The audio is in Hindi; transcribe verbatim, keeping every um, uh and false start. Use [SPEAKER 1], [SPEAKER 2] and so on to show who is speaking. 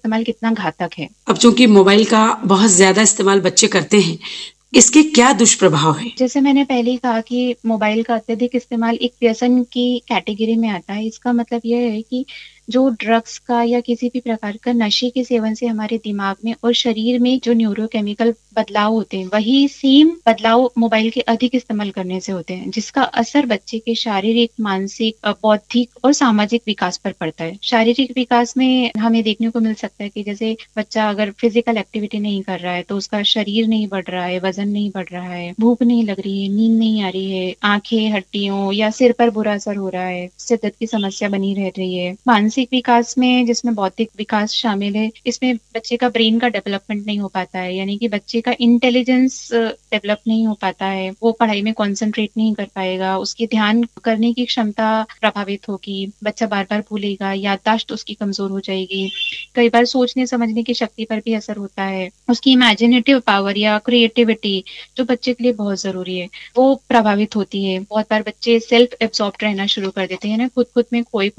[SPEAKER 1] इस्तेमाल कितना घातक है।
[SPEAKER 2] अब चूंकि मोबाइल का बहुत ज्यादा इस्तेमाल बच्चे करते हैं, इसके क्या दुष्प्रभाव है?
[SPEAKER 1] जैसे मैंने पहले ही कहा कि मोबाइल का अत्यधिक इस्तेमाल एक व्यसन की कैटेगरी में आता है। इसका मतलब यह है कि जो ड्रग्स का या किसी भी प्रकार का नशे के सेवन से हमारे दिमाग में और शरीर में जो न्यूरोकेमिकल बदलाव होते हैं, वही सेम बदलाव मोबाइल के अधिक इस्तेमाल करने से होते हैं, जिसका असर बच्चे के शारीरिक, मानसिक, बौद्धिक और सामाजिक विकास पर पड़ता है। शारीरिक विकास में हमें देखने को मिल सकता है कि जैसे बच्चा अगर फिजिकल एक्टिविटी नहीं कर रहा है तो उसका शरीर नहीं बढ़ रहा है, वजन नहीं बढ़ रहा है, भूख नहीं लग रही है, नींद नहीं आ रही है, आंखें, हड्डियों या सिर पर बुरा असर हो रहा है, शिद्दत की समस्या बनी रह रही है। मानसिक विकास में, जिसमें बौद्धिक विकास शामिल है, इसमें बच्चे का ब्रेन का डेवलपमेंट नहीं हो पाता है, यानी कि बच्चे का इंटेलिजेंस डेवलप नहीं हो पाता है, वो पढ़ाई में कॉन्सेंट्रेट नहीं कर पाएगा, उसकी ध्यान करने की क्षमता प्रभावित होगी, बच्चा बार बार भूलेगा, याददाश्त उसकी कमजोर हो जाएगी, कई बार सोचने समझने की शक्ति पर भी असर होता है, उसकी इमेजिनेटिव पावर या क्रिएटिविटी जो बच्चे के लिए बहुत जरूरी है वो प्रभावित होती है। बहुत बार बच्चे सेल्फ एब्सॉर्ब्ड रहना शुरू कर देते हैं ना, खुद खुद में खोए